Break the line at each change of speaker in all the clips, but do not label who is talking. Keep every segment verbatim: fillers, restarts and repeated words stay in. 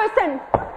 Chairperson.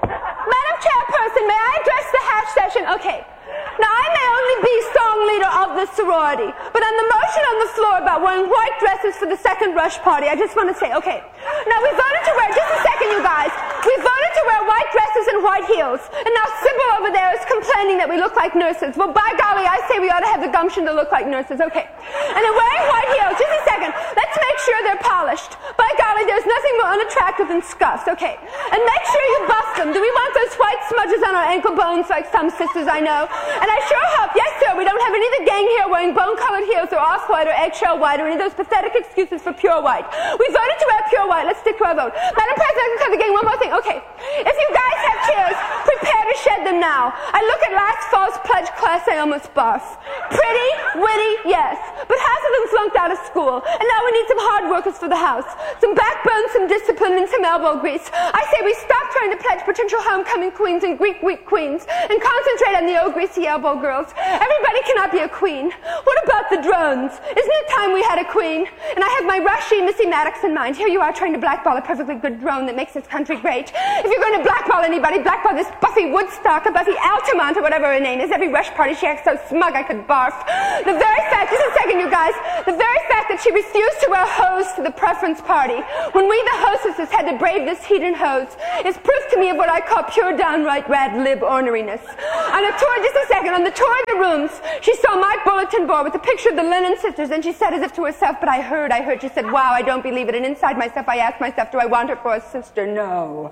Madam Chairperson, may I address the hash session? Okay. Now, I may only be song leader of the sorority, but on the motion on the floor about wearing white dresses for the second rush party, I just want to say, okay, now we voted to wear, just a second, you guys, we voted to wear white dresses and white heels, and now Sybil over there is complaining that we look like nurses. Well, by golly, I say we ought to have the gumption to look like nurses, okay. And then wearing white heels, just a second, let's make sure they're polished. By golly, there's nothing more unattractive than scuffs, okay. And make sure you buff them. Do we want those white smudges on our ankle bones like some sisters I know? And I sure hope, yes sir, we don't have any of the gang here wearing bone-colored heels or off-white or eggshell white or any of those pathetic excuses for pure white. We voted to wear pure white. Let's stick to our vote. Madam President, I can cut the gang. One more thing. Okay. If you guys have chairs, prepare to shed them now. I look at last fall's pledge class, I almost barf. Pretty, witty, yes. But half of them flunked out of school. And now we need some hard workers for the house. Some backbone, some discipline, and some elbow grease. I say we stop trying to pledge potential homecoming queens and Greek week queens and concentrate on the old greasy elbow girls. Everybody cannot be a queen. What about the drones? Isn't it time we had a queen? And I have my rushy Missy Maddox in mind. Here you are trying to blackball a perfectly good drone that makes this country great. If you're going to blackball anybody, blackball this Buffy Woodstock or Buffy Altamont or whatever her name is. Every rush party she acts so smug I could barf. The very fact, just a second you guys, the very fact that she refused to wear hose to the preference party when we the hostesses had to brave this heat and hose is proof to me of what I call pure downright rad lib orneriness. On a tour, just a second, on the tour of the rooms, she saw my bulletin board with a picture of the Lennon sisters, and she said as if to herself, but I heard, I heard. She said, wow, I don't believe it. And inside myself, I asked myself, do I want her for a sister? No.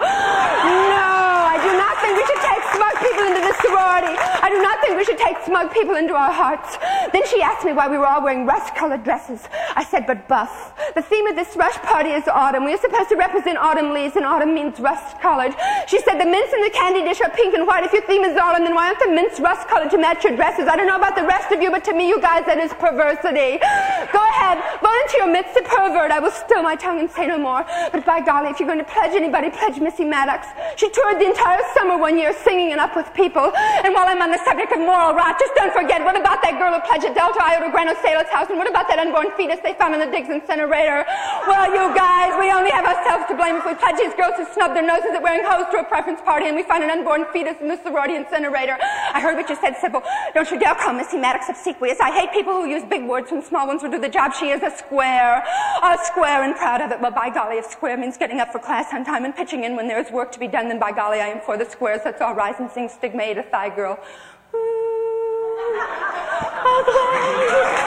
No, I do not think we should take smug people into the sorority. I do not think we should take smug people into our hearts. Then she asked me why we were all wearing rust-colored dresses. I said, but buff. The theme of this rush party is autumn. We are supposed to represent autumn leaves, and autumn means rust-colored. She said, the mints in the candy dish are pink and white. If your theme is autumn, then why aren't the mints rust-colored to match your dresses? I don't know about the rest of you, but to me, you guys, that is perversity. Go ahead, vote into your midst a pervert. I will still my tongue and say no more. But by golly, if you're going to pledge anybody, pledge Missy Maddox. She toured the entire summer one year singing and up with people. And while I'm on the subject of moral rot, just don't forget, what about that girl who pledged at Delta Iota Grano Salos House? And what about that unborn fetus they found in the Diggs incinerator? Well, you guys, we only have ourselves to blame if we pledge these girls who snub their noses at wearing hose to a preference party and we find an unborn fetus in the sorority incinerator. I heard what you said, Sybil. Don't you dare call Missy Maddox obsequious. I hate people who use big words when small ones will do the job. She is a square. A square and proud of it. Well, by golly, if square means getting up for class on time and pitching in when there is work to be done, then by golly, I am for the squares. Let's all rise and sing Stigmata, Thigh Girl. Ooh.